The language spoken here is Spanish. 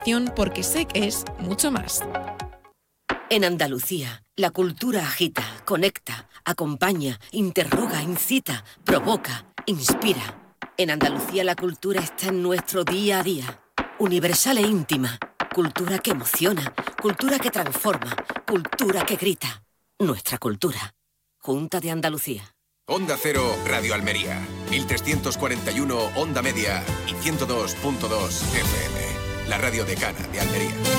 porque sé que es mucho más. En Andalucía, la cultura agita, conecta, acompaña, interroga, incita, provoca, inspira. En Andalucía la cultura está en nuestro día a día. Universal e íntima. Cultura que emociona, cultura que transforma, cultura que grita. Nuestra cultura. Junta de Andalucía. Onda Cero, Radio Almería. 1341 Onda Media y 102.2 FM. La radio decana de Almería.